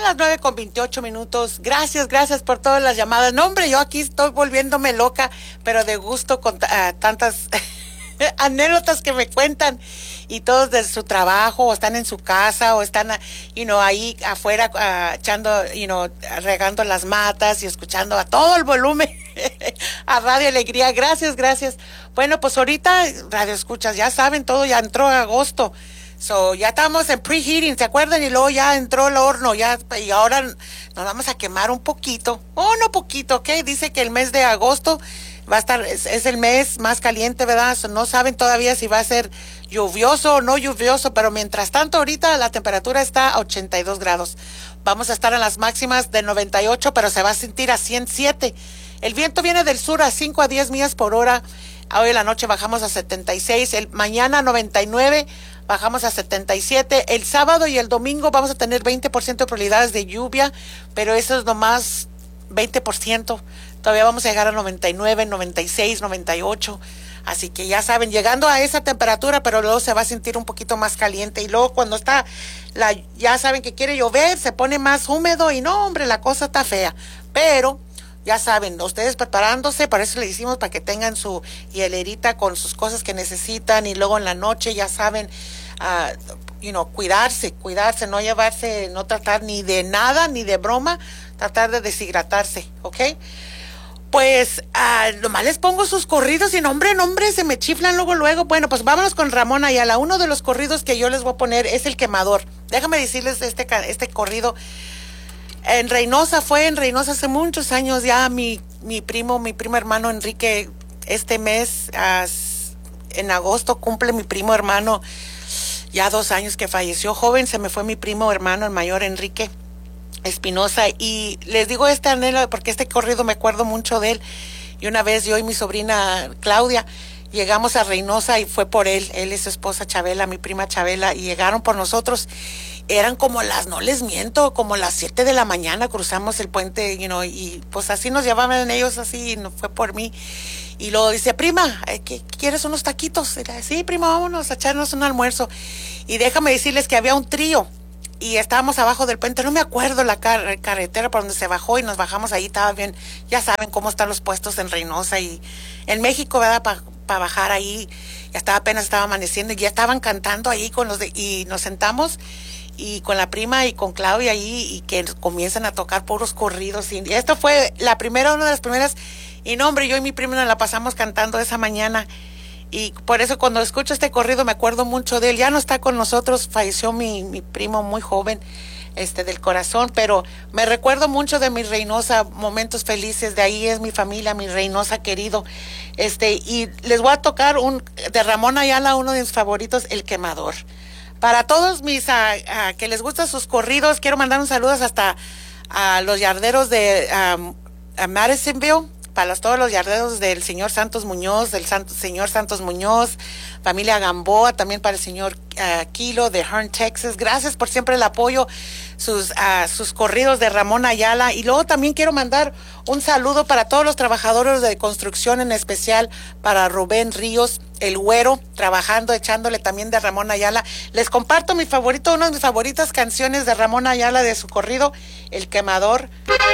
las 9:28. Gracias por todas las llamadas. No, hombre, yo aquí estoy volviéndome loca, pero de gusto con tantas anécdotas que me cuentan, y todos de su trabajo, o están en su casa, o están, ahí afuera echando, regando las matas y escuchando a todo el volumen a Radio Alegría. Gracias. Bueno, pues ahorita, Radio Escuchas, ya saben todo, ya entró agosto. Ya estamos en preheating, ¿se acuerdan? Y luego ya entró el horno, y ahora nos vamos a quemar un poquito. No poquito, ¿ok? Dice que el mes de agosto va a estar, es el mes más caliente, ¿verdad? No saben todavía si va a ser lluvioso o no lluvioso, pero mientras tanto ahorita la temperatura está a 82 grados. Vamos a estar en las máximas de 98, pero se va a sentir a 107. El viento viene del sur a 5 a 10 millas por hora. Hoy en la noche bajamos a 76, mañana 99, bajamos a 77. El sábado y el domingo vamos a tener 20% de probabilidades de lluvia, pero eso es nomás 20%. Todavía vamos a llegar a 99, 96, 98. Así que ya saben, llegando a esa temperatura, pero luego se va a sentir un poquito más caliente. Y luego cuando ya saben que quiere llover, se pone más húmedo y no, hombre, la cosa está fea. Pero ya saben, ustedes preparándose, para eso le hicimos, para que tengan su hielerita con sus cosas que necesitan, y luego en la noche, ya saben, cuidarse, no llevarse, no tratar ni de nada, ni de broma, tratar de deshidratarse, ¿ok? Pues, nomás les pongo sus corridos y nombre, se me chiflan luego. Bueno, pues vámonos con Ramón Ayala. Uno de los corridos que yo les voy a poner es El Quemador. Déjame decirles este corrido. En Reynosa hace muchos años ya, mi primo hermano Enrique, este mes, en agosto, cumple mi primo hermano ya 2 años que falleció. Joven se me fue mi primo hermano, el mayor Enrique Espinosa, y les digo este anhelo porque este corrido me acuerdo mucho de él. Y una vez yo y mi sobrina Claudia llegamos a Reynosa y fue por él y su esposa Chabela, mi prima Chabela, y llegaron por nosotros. Eran como no les miento, como las 7 de la mañana, cruzamos el puente, y pues así nos llevaban ellos, así, y no fue por mí. Y luego dice, prima, ¿quieres unos taquitos? Y le dice, sí, prima, vámonos a echarnos un almuerzo. Y déjame decirles que había un trío, y estábamos abajo del puente, no me acuerdo la carretera por donde se bajó, y nos bajamos ahí, estaba bien, ya saben cómo están los puestos en Reynosa y en México, ¿verdad? Para bajar ahí, apenas estaba amaneciendo, y ya estaban cantando ahí y nos sentamos, y con la prima y con Claudia ahí, y que comienzan a tocar puros corridos, y esto fue una de las primeras, y no, hombre, yo y mi prima nos la pasamos cantando esa mañana. Y por eso cuando escucho este corrido me acuerdo mucho de él. Ya no está con nosotros, falleció mi primo muy joven, del corazón, pero me recuerdo mucho de mi Reynosa, momentos felices, de ahí es mi familia, mi Reynosa querido. Y les voy a tocar de Ramón Ayala, uno de mis favoritos, El Quemador. Para todos mis que les gustan sus corridos, quiero mandar un saludo hasta a los yarderos de Madisonville, para todos los yarderos del señor Santos Muñoz, señor Santos Muñoz, familia Gamboa, también para el señor Kilo de Hearn, Texas. Gracias por siempre el apoyo, sus corridos de Ramón Ayala. Y luego también quiero mandar un saludo para todos los trabajadores de construcción, en especial para Rubén Ríos, el güero, trabajando, echándole también de Ramón Ayala. Les comparto una de mis favoritas canciones de Ramón Ayala, de su corrido, El Quemador.